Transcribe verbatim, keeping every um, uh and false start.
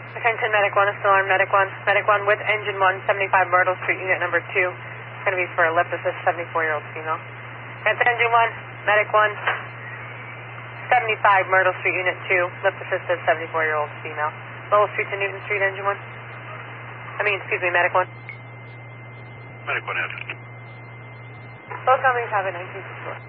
Attention, Medic one, still armed, Medic one. Medic one with engine one, seventy-five Myrtle Street, unit number two. It's going to be for a lip assist, seventy-four-year-old female. That's engine one, Medic one, seventy-five Myrtle Street, unit two. Lip assisted, seventy-four-year-old female. Lowell Street to Newton Street, engine one. I mean, excuse me, Medic one. Medic one, out. Both companies have a nineteen sixty-four.